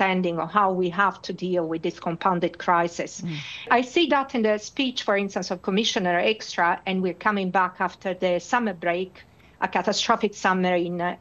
understanding of how we have to deal with this compounded crisis. I see that in the speech, for instance, of Commissioner Extra, and we're coming back after the summer break, a catastrophic summer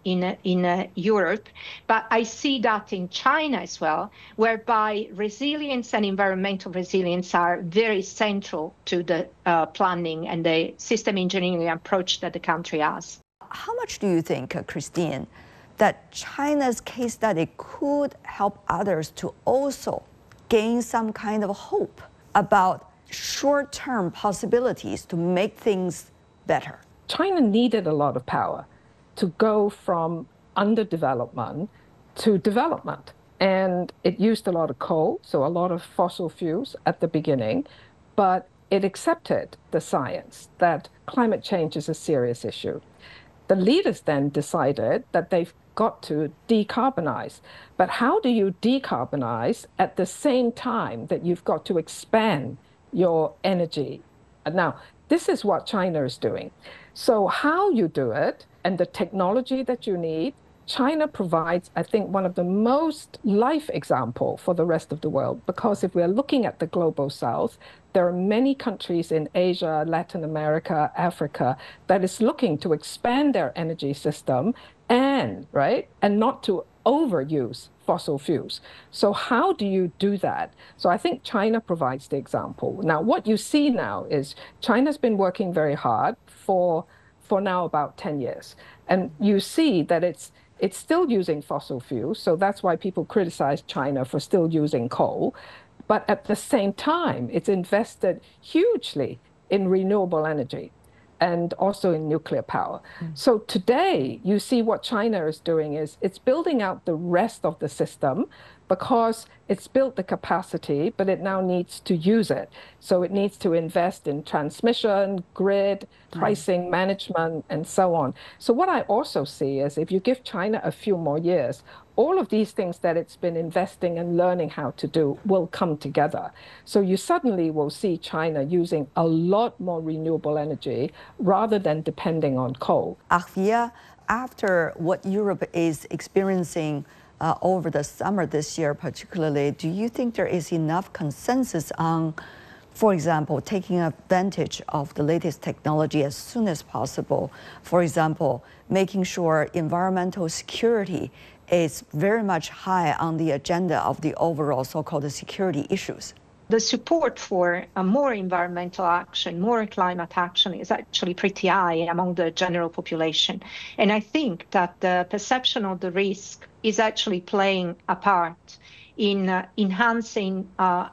in Europe. But I see that in China as well, whereby resilience and environmental resilience are very central to the planning and the system engineering approach that the country has. How much do you think, Christine, that China's case study could help others to also gain some kind of hope about short-term possibilities to make things better? China needed a lot of power to go from underdevelopment to development. And it used a lot of coal, so a lot of fossil fuels at the beginning, but it accepted the science that climate change is a serious issue. The leaders then decided that they've got to decarbonize. But how do you decarbonize at the same time that you've got to expand your energy? Now, this is what China is doing. So how you do it and the technology that you need, China provides, I think, one of the most life example for the rest of the world, because if we're looking at the global south, there are many countries in Asia, Latin America, Africa, that is looking to expand their energy system and not to overuse fossil fuels. So how do you do that? So I think China provides the example. Now, what you see now is China's been working very hard for now about 10 years. And you see that it's still using fossil fuels. So that's why people criticize China for still using coal. But at the same time, it's invested hugely in renewable energy and also in nuclear power. So today, you see what China is doing is it's building out the rest of the system because it's built the capacity, but it now needs to use it. So it needs to invest in transmission, grid, pricing, management, and so on. So what I also see is if you give China a few more years, all of these things that it's been investing and learning how to do will come together. So you suddenly will see China using a lot more renewable energy rather than depending on coal. Arvia, after what Europe is experiencing over the summer this year particularly, do you think there is enough consensus on, for example, taking advantage of the latest technology as soon as possible? For example, making sure environmental security is very much high on the agenda of the overall so-called security issues. The support for more environmental action, more climate action is actually pretty high among the general population. And I think that the perception of the risk is actually playing a part in enhancing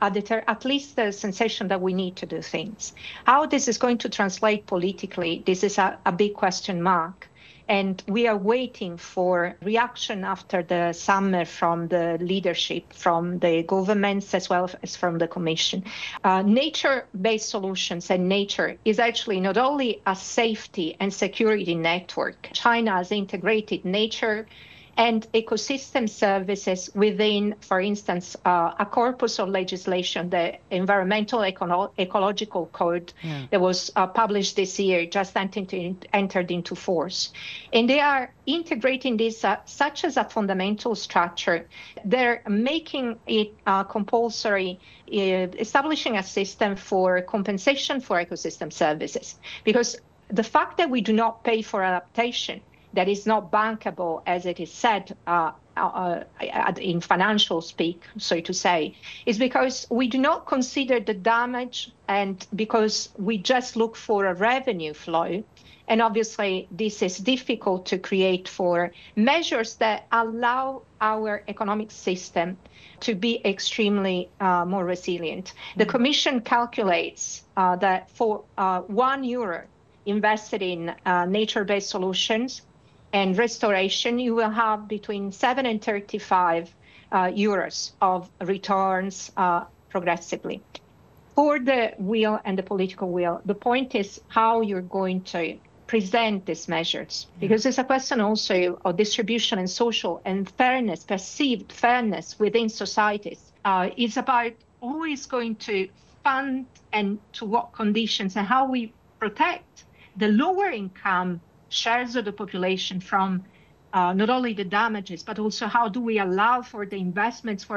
at least the sensation that we need to do things. How this is going to translate politically, this is a big question mark. And we are waiting for reaction after the summer from the leadership, from the governments, as well as from the Commission. Nature-based solutions and nature is actually not only a safety and security network. China has integrated nature and ecosystem services within, for instance, a corpus of legislation, the Environmental Ecological Code that was published this year, just entered into force. And they are integrating this such as a fundamental structure. They're making it compulsory, establishing a system for compensation for ecosystem services. Because the fact that we do not pay for adaptation, that is not bankable, as it is said in financial speak, so to say, is because we do not consider the damage and because we just look for a revenue flow. And obviously, this is difficult to create for measures that allow our economic system to be extremely more resilient. The Commission calculates that for €1 invested in nature-based solutions and restoration, you will have between 7 and 35 euros of returns progressively. For the will and the political will, the point is how you're going to present these measures, because it's a question also of distribution and social and fairness, perceived fairness within societies. It's about who is going to fund and to what conditions and how we protect the lower income shares of the population from not only the damages, but also how do we allow for the investments for